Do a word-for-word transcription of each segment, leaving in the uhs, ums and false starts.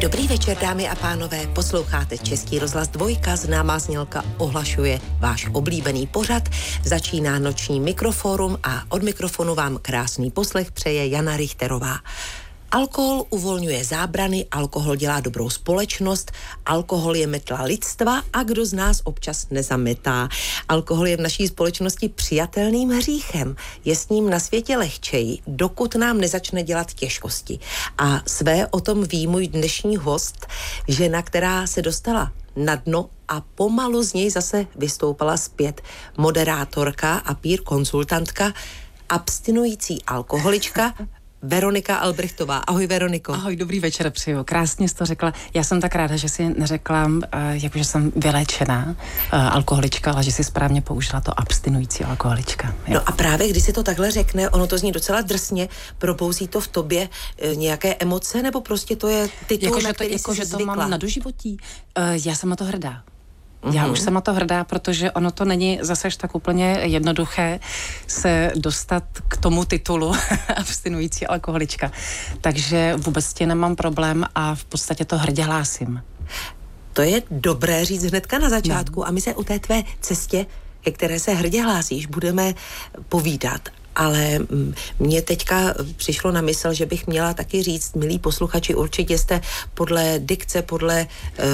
Dobrý večer, dámy a pánové, posloucháte Český rozhlas Dvojka, známá znělka ohlašuje váš oblíbený pořad, začíná noční Mikroforum a od mikrofonu vám krásný poslech přeje Jana Richterová. Alkohol uvolňuje zábrany, alkohol dělá dobrou společnost, alkohol je metla lidstva a kdo z nás občas nezametá. Alkohol je v naší společnosti přijatelným hříchem. Je s ním na světě lehčej, dokud nám nezačne dělat těžkosti. A své o tom ví můj dnešní host, žena, která se dostala na dno a pomalu z něj zase vystoupala zpět. Moderátorka a peer konzultantka, abstinující alkoholička, Veronika Albrechtová. Ahoj, Veroniko. Ahoj, dobrý večer, přeju. Krásně jsi to řekla. Já jsem tak ráda, že si neřekla, uh, jakože jsem vyléčená uh, alkoholička, ale že si správně použila to abstinující alkoholička. Jo. No a právě když si to takhle řekne, ono to zní docela drsně, probouzí to v tobě uh, nějaké emoce, nebo prostě to je titul, jako, na že který to, jsi jako, že to zvykla? mám na doživotí. Uh, já jsem na to hrdá. Já Uhum. už jsem na to hrdá, protože ono to není zase tak úplně jednoduché se dostat k tomu titulu abstinující alkoholička. Takže vůbec s tím nemám problém a v podstatě to hrdě hlásím. To je dobré říct hnedka na začátku no. A my se o té tvé cestě, ke které se hrdě hlásíš, budeme povídat. Ale mně teďka přišlo na mysl, že bych měla taky říct, milí posluchači, určitě jste podle dikce, podle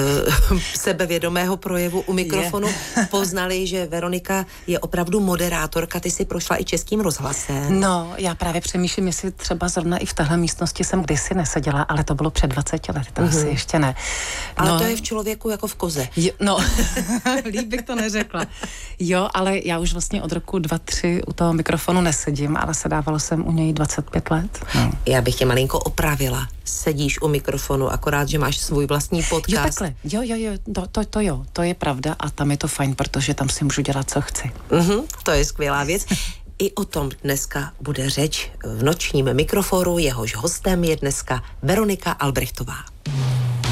uh, sebevědomého projevu u mikrofonu je. poznali, že Veronika je opravdu moderátorka, ty si prošla i Českým rozhlasem. No, já právě přemýšlím, jestli třeba zrovna i v téhle místnosti jsem kdysi neseděla, ale to bylo před dvaceti lety, to mm-hmm. asi ještě ne. No, ale to je v člověku jako v koze. Jo, no, líp bych to neřekla. Jo, ale já už vlastně od roku dva tři u toho mikrofonu nesedím. Sedím, ale sedávalo jsem u něj dvacet pět let. No. Já bych tě malinko opravila. Sedíš u mikrofonu, akorát, že máš svůj vlastní podcast. Jo, takhle. Jo, jo, jo, to, to, to jo, to je pravda a tam je to fajn, protože tam si můžu dělat, co chci. Mhm, to je skvělá věc. I o tom dneska bude řeč v nočním Mikroforu. Jehož hostem je dneska Veronika Albrechtová.